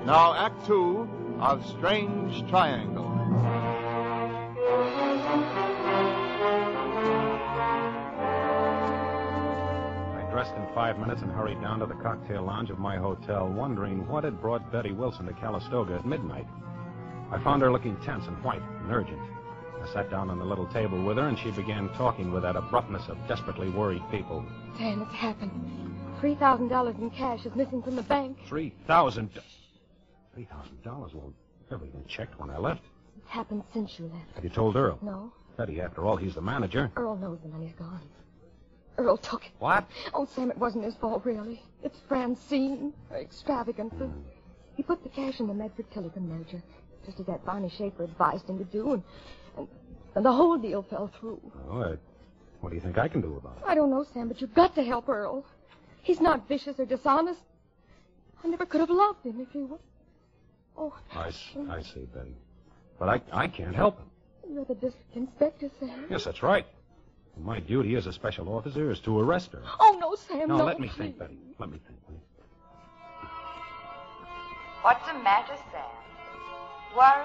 Now, Act Two of Strange Triangle. I dressed in 5 minutes and hurried down to the cocktail lounge of my hotel, wondering what had brought Betty Wilson to Calistoga at midnight. I found her looking tense and white and urgent. I sat down on the little table with her, and she began talking with that abruptness of desperately worried people. Dan, it's happened. $3,000 in cash is missing from the bank. $3,000? Well, everything checked when I left. It's happened since you left. Have you told Earl? No. Betty, after all, he's the manager. Earl knows the money's gone. Earl took it. What? Oh, Sam, it wasn't his fault, really. It's Francine. Her extravagances. He put the cash in the Medford-Killigan merger, just as that Barney Schaefer advised him to do, and the whole deal fell through. Oh, what do you think I can do about it? I don't know, Sam, but you've got to help Earl. He's not vicious or dishonest. I never could have loved him if he were. Oh. I see, Betty. But I can't help him. You're the district inspector, Sam. Yes, that's right. And my duty as a special officer is to arrest her. Oh, no, Sam, no. No, let me think, Betty. Let me think, please. What's the matter, Sam? Worried?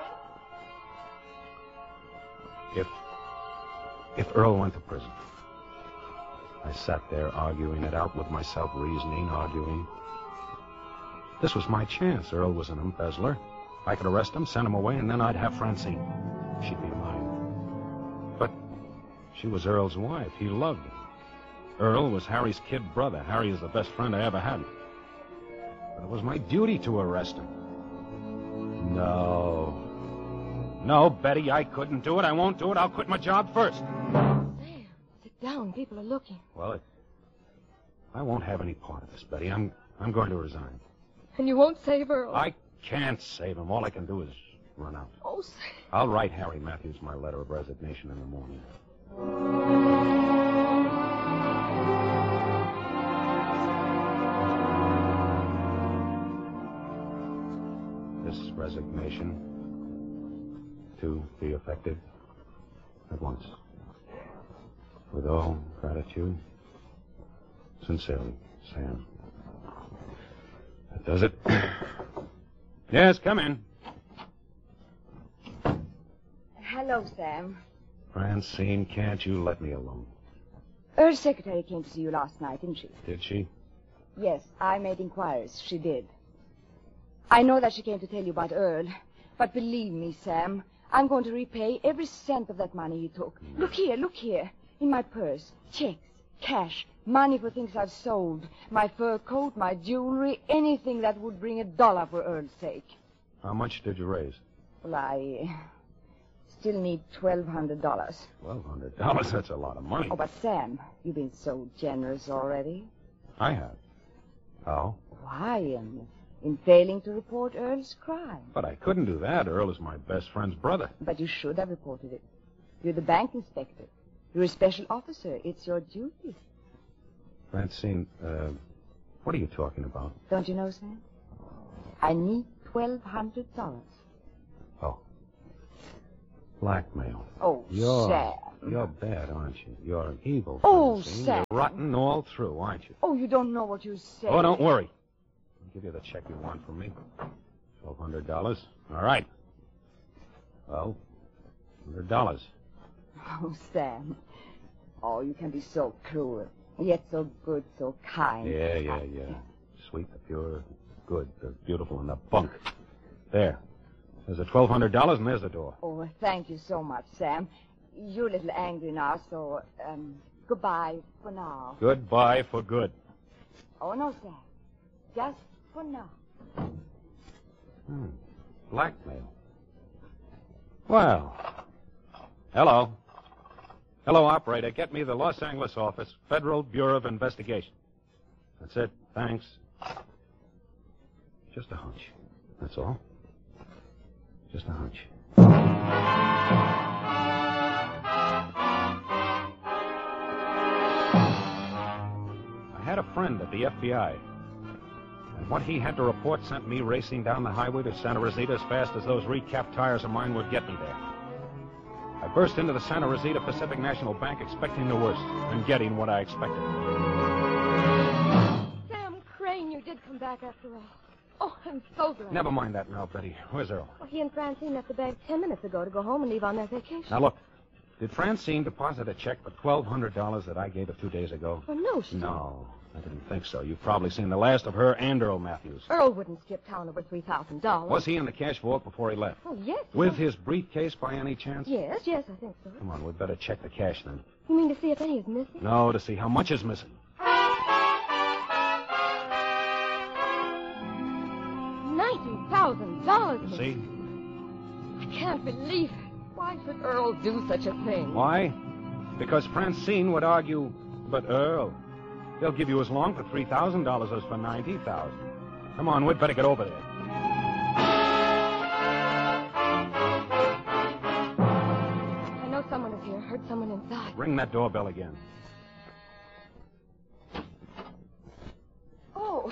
If Earl went to prison. I sat there arguing it out with myself, arguing. This was my chance. Earl was an embezzler. I could arrest him, send him away, and then I'd have Francine. She'd be mine. But she was Earl's wife. He loved her. Earl was Harry's kid brother. Harry is the best friend I ever had. But it was my duty to arrest him. No, Betty, I couldn't do it. I won't do it. I'll quit my job first. Sam, sit down. People are looking. Well, I won't have any part of this, Betty. I'm going to resign. And you won't save Earl? I can't save him. All I can do is run out. Oh, Sam. I'll write Harry Matthews my letter of resignation in the morning. This resignation to be effective at once. With all gratitude, sincerely, Sam. That does it. Yes, come in. Hello, Sam. Francine, can't you let me alone? Earl's secretary came to see you last night, didn't she? Did she? Yes, I made inquiries. She did. I know that she came to tell you about Earl, but believe me, Sam, I'm going to repay every cent of that money he took. Look here, in my purse. Checks, cash, money for things I've sold, my fur coat, my jewelry, anything that would bring $1 for Earl's sake. How much did you raise? Well, I still need $1,200. $1,200? That's a lot of money. Oh, but Sam, you've been so generous already. I have. How? Why, in failing to report Earl's crime. But I couldn't do that. Earl is my best friend's brother. But you should have reported it. You're the bank inspector. You're a special officer. It's your duty. Francine, what are you talking about? Don't you know, Sam? I need $1,200. Oh. Blackmail. Oh, Sam. You're bad, aren't you? You're evil, Oh, Francine. Sam. You're rotten all through, aren't you? Oh, you don't know what you say. Oh, don't worry. I'll give you the check you want from me. $1,200. All right. Well, $100. Oh, Sam. Oh, you can be so cruel, yet so good, so kind. Yeah. Sweet, the pure, good, the beautiful, and the bunk. There. There's the $1,200, and there's the door. Oh, thank you so much, Sam. You're a little angry now, so, goodbye for now. Goodbye for good. Oh, no, Sam. Just for now. Blackmail. Well. Hello. Hello, operator. Get me the Los Angeles office, Federal Bureau of Investigation. That's it. Thanks. Just a hunch. That's all. Just a hunch. I had a friend at the FBI. And what he had to report sent me racing down the highway to Santa Rosita as fast as those recap tires of mine would get me there. I burst into the Santa Rosita Pacific National Bank expecting the worst and getting what I expected. Sam Crane, you did come back after all. Oh, I'm so glad. Never mind that now, Betty. Where's Earl? Well, he and Francine left the bank 10 minutes ago to go home and leave on their vacation. Now, look. Did Francine deposit a check for $1,200 that I gave her 2 days ago? Well, no, she No, I didn't think so. You've probably seen the last of her and Earl Matthews. Earl wouldn't skip town over $3,000. Was he in the cash vault before he left? Oh, yes. With his briefcase by any chance? Yes, I think so. Come on, we'd better check the cash then. You mean to see if any is missing? No, to see how much is missing. $90,000. You see? I can't believe it. Why should Earl do such a thing? Why? Because Francine would argue, but Earl, they'll give you as long for $3,000 as for $90,000. Come on, we'd better get over there. I know someone is here. Heard someone inside. Ring that doorbell again. Oh,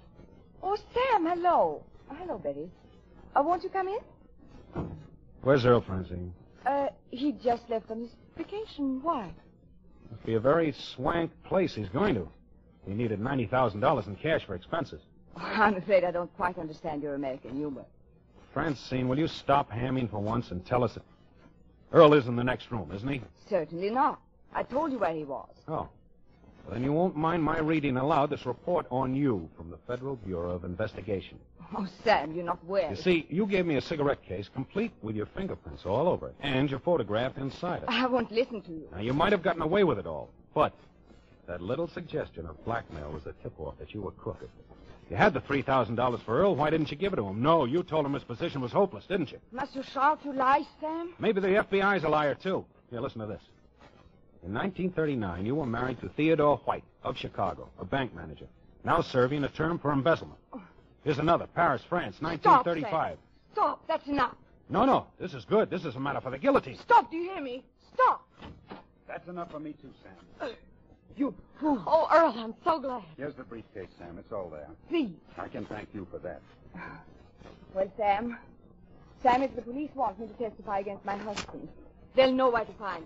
Sam, hello. Hello, Betty. Won't you come in? Where's Earl, Francine? He just left on his vacation. Why? Must be a very swank place he's going to. He needed $90,000 in cash for expenses. I'm afraid I don't quite understand your American humor. Francine, will you stop hamming for once and tell us that Earl is in the next room, isn't he? Certainly not. I told you where he was. Oh. Well, then you won't mind my reading aloud this report on you from the Federal Bureau of Investigation. Oh, Sam, you're not well. You see, you gave me a cigarette case complete with your fingerprints all over it and your photograph inside it. I won't listen to you. Now, you might have gotten away with it all, but that little suggestion of blackmail was a tip-off that you were crooked. You had the $3,000 for Earl. Why didn't you give it to him? No, you told him his position was hopeless, didn't you? Must you shout you lie, Sam? Maybe the FBI's a liar, too. Here, listen to this. In 1939, you were married to Theodore White of Chicago, a bank manager, now serving a term for embezzlement. Here's another, Paris, France, 1935. Stop, that's enough. No, this is good. This is a matter for the guillotine. Stop, do you hear me? Stop. That's enough for me, too, Sam. You. Oh, Earl, I'm so glad. Here's the briefcase, Sam. It's all there. Please. I can thank you for that. Well, Sam, if the police want me to testify against my husband, they'll know where to find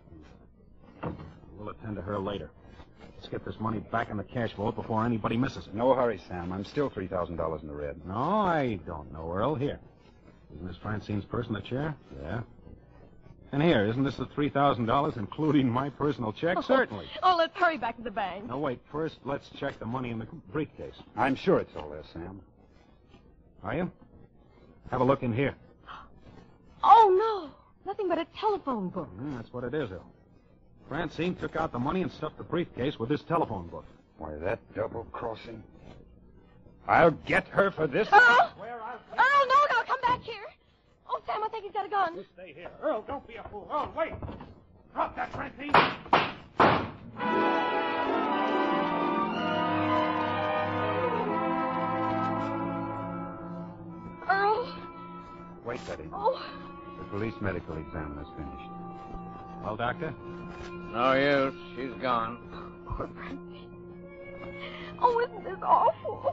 me. We'll attend to her later. Let's get this money back in the cash vault before anybody misses it. No hurry, Sam. I'm still $3,000 in the red. No, I don't know, Earl. Here. Isn't this Francine's purse in the chair? Yeah. And here, isn't this the $3,000, including my personal check? Certainly. Oh, let's hurry back to the bank. Now, wait. First, let's check the money in the briefcase. I'm sure it's all there, Sam. Are you? Have a look in here. Oh, no. Nothing but a telephone book. That's what it is, Earl. Francine took out the money and stuffed the briefcase with this telephone book. Why, that double-crossing. I'll get her for this. Earl! Earl, no, come back here. Oh, Sam, I think he's got a gun. You stay here. Earl, don't be a fool. Earl, wait. Drop that, Francine. Earl? Wait, Betty. Oh. The police medical examiner's finished. Well, Doctor? No use. She's gone. Poor Francine. Oh, isn't this awful?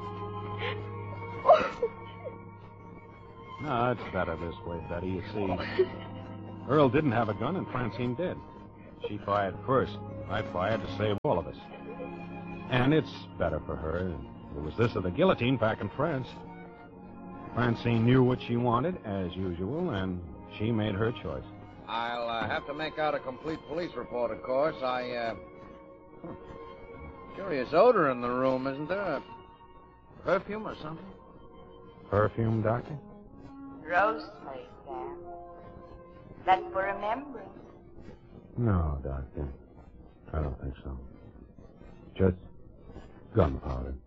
No, it's better this way, Betty. You see, Earl didn't have a gun and Francine did. She fired first. I fired to save all of us. And it's better for her. It was this or the guillotine back in France. Francine knew what she wanted, as usual, and she made her choice. I'll have to make out a complete police report, of course. Curious odor in the room, isn't there? A perfume or something? Perfume, Doctor? Rosemary, Sam. That's for remembrance. No, Doctor. I don't think so. Just gunpowder.